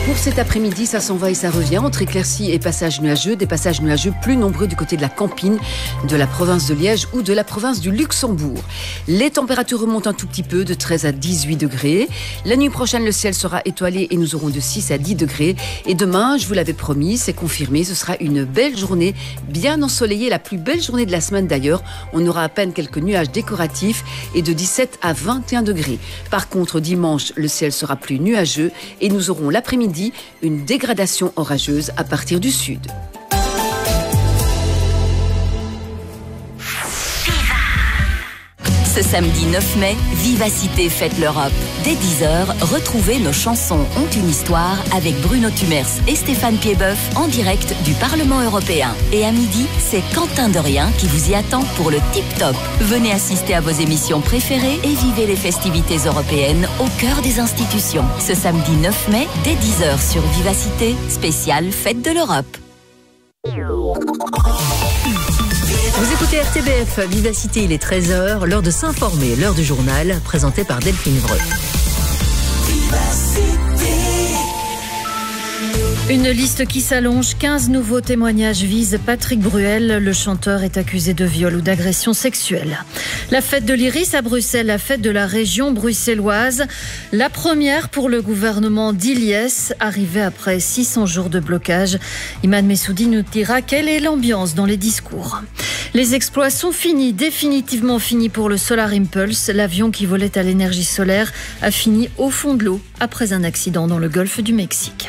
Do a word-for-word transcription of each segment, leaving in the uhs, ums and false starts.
Pour cet après-midi, ça s'en va et ça revient entre éclaircies et passages nuageux. Des passages nuageux plus nombreux du côté de la Campine, de la province de Liège ou de la province du Luxembourg. Les températures remontent un tout petit peu, de treize à dix-huit degrés. La nuit prochaine, le ciel sera étoilé et nous aurons de six à dix degrés. Et demain, je vous l'avais promis, c'est confirmé, ce sera une belle journée, bien ensoleillée, la plus belle journée de la semaine d'ailleurs. On aura à peine quelques nuages décoratifs et de dix-sept à vingt et un degrés. Par contre, dimanche, le ciel sera plus nuageux et nous aurons l'après-midi une dégradation orageuse à partir du sud. Ce samedi neuf mai, Vivacité fête l'Europe. Dès dix heures, retrouvez Nos chansons ont une histoire avec Bruno Tumers et Stéphane Piedboeuf en direct du Parlement européen. Et à midi, c'est Quentin Dorien qui vous y attend pour le Tip Top. Venez assister à vos émissions préférées et vivez les festivités européennes au cœur des institutions. Ce samedi neuf mai, dès dix heures sur Vivacité, spéciale Fête de l'Europe. Vous écoutez R T B F, Vivacité, il est treize heures, l'heure de s'informer, l'heure du journal, présenté par Delphine Vreux. Une liste qui s'allonge, quinze nouveaux témoignages visent Patrick Bruel. Le chanteur est accusé de viol ou d'agression sexuelle. La fête de l'Iris à Bruxelles, la fête de la région bruxelloise. La première pour le gouvernement d'Iliès, arrivée après six cents jours de blocage. Imad Messoudi nous dira quelle est l'ambiance dans les discours. Les exploits sont finis, définitivement finis pour le Solar Impulse. L'avion qui volait à l'énergie solaire a fini au fond de l'eau après un accident dans le golfe du Mexique.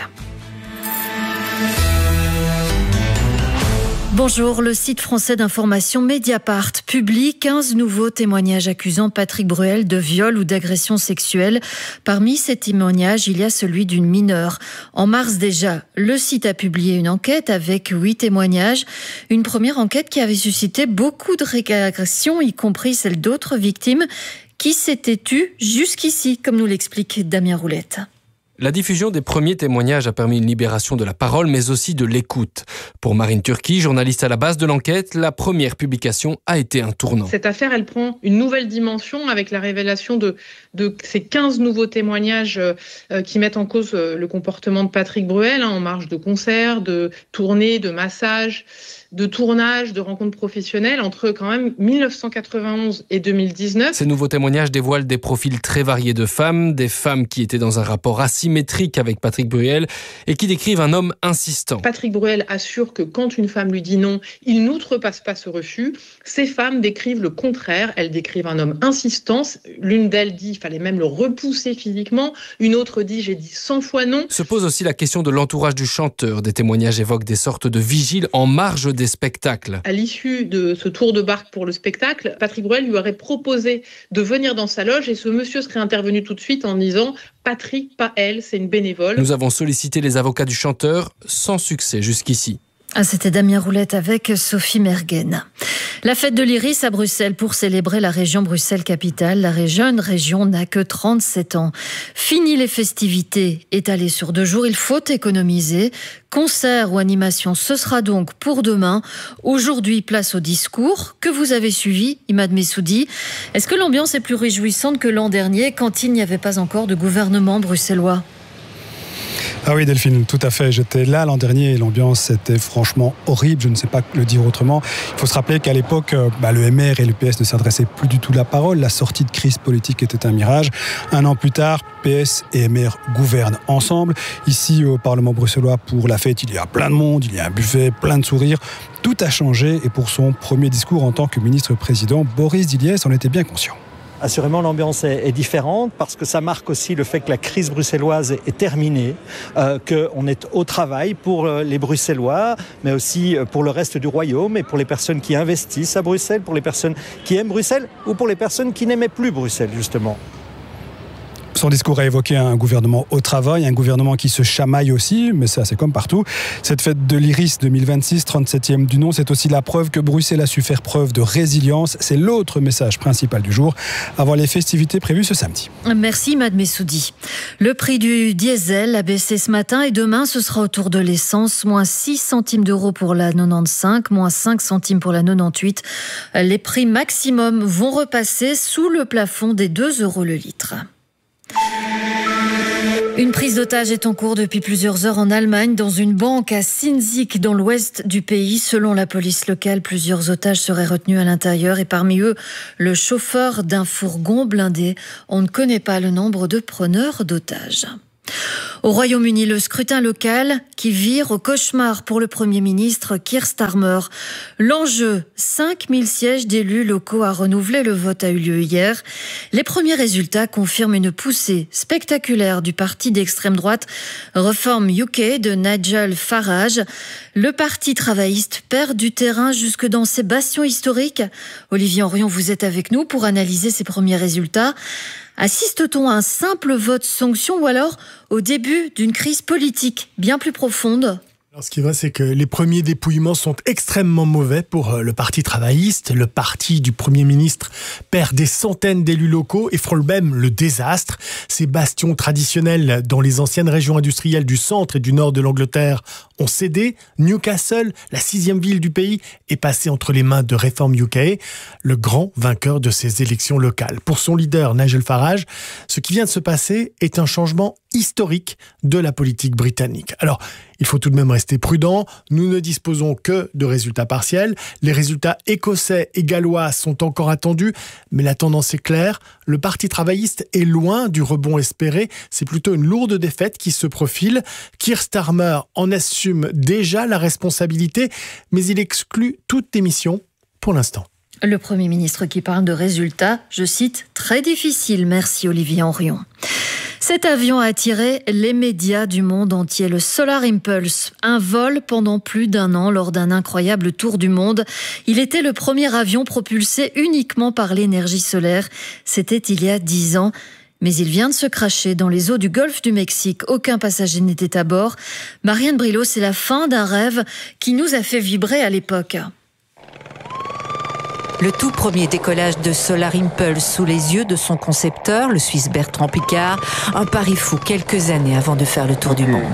Bonjour, le site français d'information Mediapart publie quinze nouveaux témoignages accusant Patrick Bruel de viol ou d'agression sexuelle. Parmi ces témoignages, il y a celui d'une mineure. En mars déjà, le site a publié une enquête avec huit témoignages. Une première enquête qui avait suscité beaucoup de réactions, y compris celle d'autres victimes qui s'étaient tues jusqu'ici, comme nous l'explique Damien Roulette. La diffusion des premiers témoignages a permis une libération de la parole, mais aussi de l'écoute. Pour Marine Turki, journaliste à la base de l'enquête, la première publication a été un tournant. Cette affaire, elle prend une nouvelle dimension avec la révélation de, de ces quinze nouveaux témoignages euh, qui mettent en cause euh, le comportement de Patrick Bruel, hein, en marge de concerts, de tournées, de massages, de tournages, de rencontres professionnelles entre quand même mille neuf cent quatre-vingt-onze et deux mille dix-neuf. Ces nouveaux témoignages dévoilent des profils très variés de femmes, des femmes qui étaient dans un rapport asymétrique avec Patrick Bruel et qui décrivent un homme insistant. Patrick Bruel assure que quand une femme lui dit non, il n'outrepasse pas ce refus. Ces femmes décrivent le contraire, elles décrivent un homme insistant. L'une d'elles dit qu'il fallait même le repousser physiquement, une autre dit j'ai dit cent fois non. Se pose aussi la question de l'entourage du chanteur. Des témoignages évoquent des sortes de vigiles en marge des spectacles. À l'issue de ce tour de barque pour le spectacle, Patrick Bruel lui aurait proposé de venir dans sa loge et ce monsieur serait intervenu tout de suite en disant « Patrick, pas elle, c'est une bénévole ». Nous avons sollicité les avocats du chanteur sans succès jusqu'ici. Ah, c'était Damien Roulette avec Sophie Mergen. La fête de l'Iris à Bruxelles pour célébrer la région Bruxelles-Capitale. La jeune région n'a que trente-sept ans. Fini les festivités étalées sur deux jours, il faut économiser. Concert ou animation, ce sera donc pour demain. Aujourd'hui, place au discours que vous avez suivi, Imad Messoudi. Est-ce que l'ambiance est plus réjouissante que l'an dernier quand il n'y avait pas encore de gouvernement bruxellois ? Ah oui Delphine, tout à fait. J'étais là l'an dernier et l'ambiance était franchement horrible, je ne sais pas le dire autrement. Il faut se rappeler qu'à l'époque, bah, le M R et le P S ne s'adressaient plus du tout la parole. La sortie de crise politique était un mirage. Un an plus tard, P S et M R gouvernent ensemble. Ici au Parlement bruxellois, pour la fête, il y a plein de monde, il y a un buffet, plein de sourires. Tout a changé et pour son premier discours en tant que ministre-président, Boris Diliès en était bien conscient. Assurément, l'ambiance est, est différente parce que ça marque aussi le fait que la crise bruxelloise est, est terminée, euh, qu'on est au travail pour les Bruxellois, mais aussi pour le reste du royaume et pour les personnes qui investissent à Bruxelles, pour les personnes qui aiment Bruxelles ou pour les personnes qui n'aimaient plus Bruxelles, justement. Son discours a évoqué un gouvernement au travail, un gouvernement qui se chamaille aussi, mais ça c'est comme partout. Cette fête de l'Iris deux mille vingt-six, trente-septième du nom, c'est aussi la preuve que Bruxelles a su faire preuve de résilience. C'est l'autre message principal du jour, avant les festivités prévues ce samedi. Merci Imad Messoudi. Le prix du diesel a baissé ce matin et demain ce sera autour de l'essence, moins six centimes d'euros pour la quatre-vingt-quinze, moins cinq centimes pour la quatre-vingt-dix-huit. Les prix maximum vont repasser sous le plafond des deux euros le litre. Une prise d'otage est en cours depuis plusieurs heures en Allemagne, dans une banque à Sinzig, dans l'ouest du pays. Selon la police locale, plusieurs otages seraient retenus à l'intérieur et parmi eux, le chauffeur d'un fourgon blindé. On ne connaît pas le nombre de preneurs d'otages. Au Royaume-Uni, le scrutin local qui vire au cauchemar pour le Premier ministre Keir Starmer. L'enjeu, cinq mille sièges d'élus locaux à renouveler. Le vote a eu lieu hier. Les premiers résultats confirment une poussée spectaculaire du parti d'extrême droite Reform U K de Nigel Farage. Le parti travailliste perd du terrain jusque dans ses bastions historiques. Olivier Henrion, vous êtes avec nous pour analyser ces premiers résultats. Assiste-t-on à un simple vote sanction ou alors au début d'une crise politique bien plus profonde ? Alors, ce qui est vrai, c'est que les premiers dépouillements sont extrêmement mauvais pour le parti travailliste. Le parti du Premier ministre perd des centaines d'élus locaux et frôle même le désastre. Ces bastions traditionnels dans les anciennes régions industrielles du centre et du nord de l'Angleterre ont cédé. Newcastle, la sixième ville du pays, est passée entre les mains de Reform U K, le grand vainqueur de ces élections locales. Pour son leader, Nigel Farage, ce qui vient de se passer est un changement historique de la politique britannique. Alors, il faut tout de même rester prudent. Nous ne disposons que de résultats partiels. Les résultats écossais et gallois sont encore attendus, mais la tendance est claire. Le parti travailliste est loin du rebond espéré. C'est plutôt une lourde défaite qui se profile. Keir Starmer en assume déjà la responsabilité, mais il exclut toute démission pour l'instant. Le Premier ministre qui parle de résultats, je cite, « très difficile ». Merci Olivier Henrion. Cet avion a attiré les médias du monde entier, le Solar Impulse, un vol pendant plus d'un an lors d'un incroyable tour du monde. Il était le premier avion propulsé uniquement par l'énergie solaire. C'était il y a dix ans. Mais il vient de se crasher dans les eaux du golfe du Mexique. Aucun passager n'était à bord. Marianne Brilot, c'est la fin d'un rêve qui nous a fait vibrer à l'époque. Le tout premier décollage de Solar Impulse sous les yeux de son concepteur, le Suisse Bertrand Piccard, un pari fou quelques années avant de faire le tour du monde.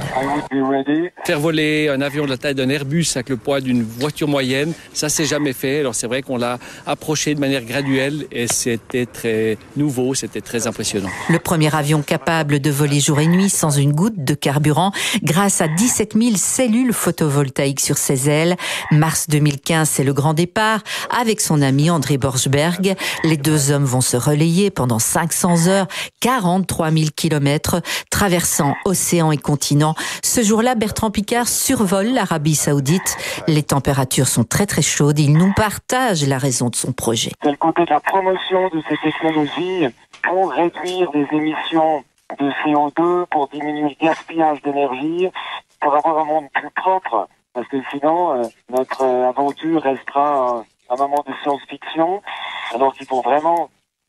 Faire voler un avion de la taille d'un Airbus avec le poids d'une voiture moyenne, ça s'est jamais fait. Alors c'est vrai qu'on l'a approché de manière graduelle et c'était très nouveau, c'était très impressionnant. Le premier avion capable de voler jour et nuit sans une goutte de carburant grâce à dix-sept mille cellules photovoltaïques sur ses ailes. Mars deux mille quinze, c'est le grand départ avec son ami André Borschberg. Les deux hommes vont se relayer pendant cinq cents heures, quarante-trois mille kilomètres, traversant océans et continents. Ce jour-là, Bertrand Piccard survole l'Arabie Saoudite. Les températures sont très très chaudes. Il nous partage la raison de son projet. C'est le côté de la promotion de ces technologies pour réduire les émissions de C O deux, pour diminuer le gaspillage d'énergie, pour avoir un monde plus propre. Parce que sinon, euh, notre euh, aventure restera euh, un moment de science-fiction, alors qu'il faut vraiment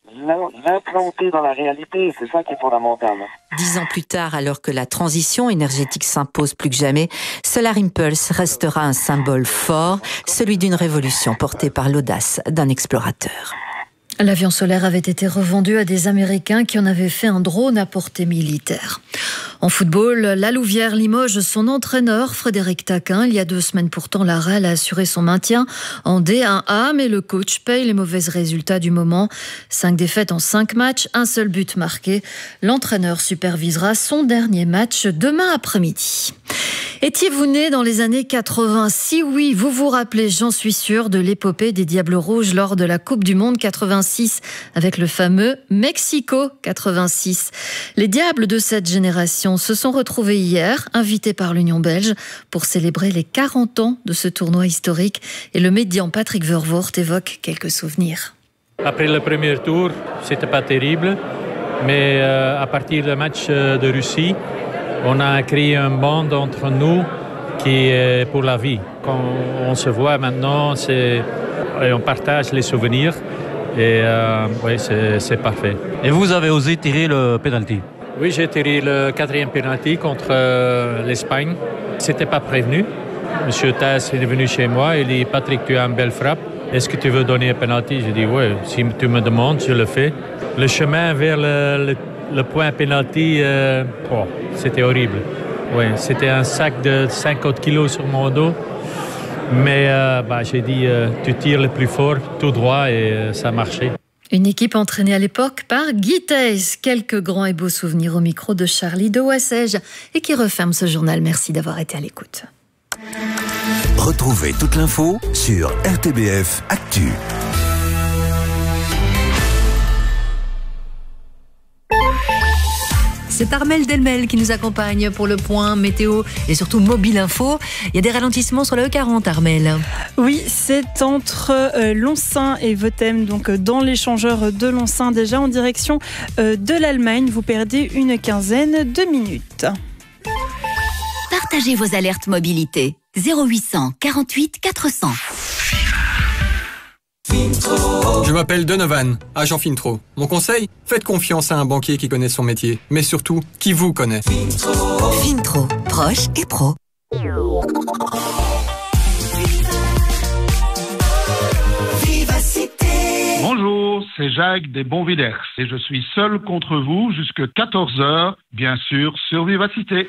l'implanter dans la réalité, c'est ça qui est fondamental. Dix ans plus tard, alors que la transition énergétique s'impose plus que jamais, Solar Impulse restera un symbole fort, celui d'une révolution portée par l'audace d'un explorateur. L'avion solaire avait été revendu à des Américains qui en avaient fait un drone à portée militaire. En football, la Louvière limoge son entraîneur Frédéric Taquin. Il y a deux semaines pourtant, la R A L a assuré son maintien en D un A, mais le coach paye les mauvais résultats du moment. Cinq défaites en cinq matchs, un seul but marqué. L'entraîneur supervisera son dernier match demain après-midi. Étiez-vous né dans les années quatre-vingts ? Si oui, vous vous rappelez, j'en suis sûre, de l'épopée des Diables Rouges lors de la Coupe du Monde quatre-vingt-six avec le fameux Mexico quatre-vingt-six. Les Diables de cette génération se sont retrouvés hier, invités par l'Union belge, pour célébrer les quarante ans de ce tournoi historique. Et le médian Patrick Vervoort évoque quelques souvenirs. Après le premier tour, c'était pas terrible, mais euh, à partir du match de Russie, on a créé un bond entre nous qui est pour la vie. Quand on se voit maintenant, c'est, on partage les souvenirs et euh, oui, c'est, c'est parfait. Et vous avez osé tirer le penalty ? Oui, j'ai tiré le quatrième penalty contre euh, l'Espagne. C'était pas prévenu. Monsieur Tass est venu chez moi et dit « Patrick, tu as une belle frappe. Est-ce que tu veux donner un penalty ?» J'ai dit « Oui, si tu me demandes, je le fais. » Le chemin vers le, le Le point penalty, euh, oh, c'était horrible. Ouais, c'était un sac de cinquante kilos sur mon dos. Mais euh, bah, j'ai dit, euh, tu tires le plus fort, tout droit, et euh, ça marchait. Une équipe entraînée à l'époque par Guy Thys. Quelques grands et beaux souvenirs au micro de Charlie de Wassège et qui referme ce journal. Merci d'avoir été à l'écoute. Retrouvez toute l'info sur R T B F Actu. C'est Armel Delmel qui nous accompagne pour le point météo et surtout mobile info. Il y a des ralentissements sur la E quarante, Armel. Oui, c'est entre euh, Lonsin et Vethème, donc euh, dans l'échangeur de Lonsin déjà en direction euh, de l'Allemagne. Vous perdez une quinzaine de minutes. Partagez vos alertes mobilité. zéro huit cent quarante-huit quatre cents. Je m'appelle Donovan, agent Fintro. Mon conseil, faites confiance à un banquier qui connaît son métier, mais surtout, qui vous connaît. Fintro, proche et pro. Bonjour, c'est Jacques des Bonvillers et je suis seul contre vous jusqu'à quatorze heures, bien sûr, sur Vivacité.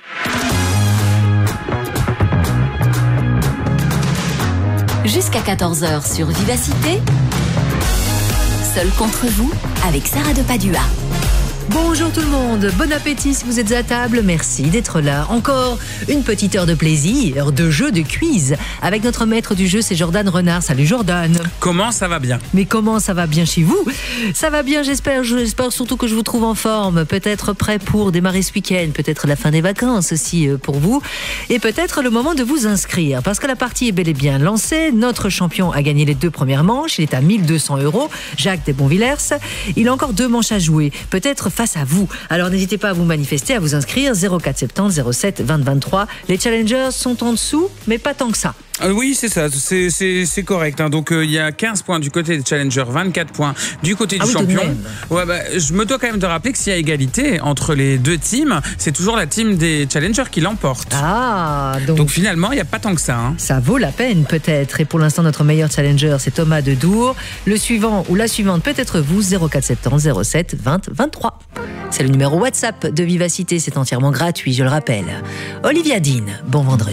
Jusqu'à quatorze heures sur Vivacité. Seul contre vous, avec Sarah de Padua. Bonjour tout le monde, bon appétit si vous êtes à table, merci d'être là. Encore une petite heure de plaisir, de jeu, de quiz. Avec notre maître du jeu, c'est Jordan Renard. Salut Jordan. Comment ça va bien? Mais comment ça va bien chez vous? Ça va bien, j'espère. J'espère surtout que je vous trouve en forme. Peut-être prêt pour démarrer ce week-end, peut-être la fin des vacances aussi pour vous. Et peut-être le moment de vous inscrire, parce que la partie est bel et bien lancée. Notre champion a gagné les deux premières manches, il est à mille deux cents euros. Jacques des Bonvillers, il a encore deux manches à jouer. Peut-être face à vous. Alors n'hésitez pas à vous manifester, à vous inscrire. zéro quatre soixante-dix zéro sept vingt vingt-trois. Les challengers sont en dessous, mais pas tant que ça. Euh, oui, c'est ça, c'est, c'est, c'est correct. Hein. Donc, il euh, y a quinze points du côté des challengers, vingt-quatre points du côté ah du oui, champion. Ouais, bah, je me dois quand même de rappeler que s'il y a égalité entre les deux teams, c'est toujours la team des challengers qui l'emporte. Ah, donc, donc finalement, il n'y a pas tant que ça. Hein. Ça vaut la peine peut-être. Et pour l'instant, notre meilleur challenger, c'est Thomas de Dour. Le suivant ou la suivante peut être vous, zéro quatre soixante-dix zéro sept vingt vingt-trois. C'est le numéro WhatsApp de Vivacité, c'est entièrement gratuit, je le rappelle. Olivia Dean, bon vendredi.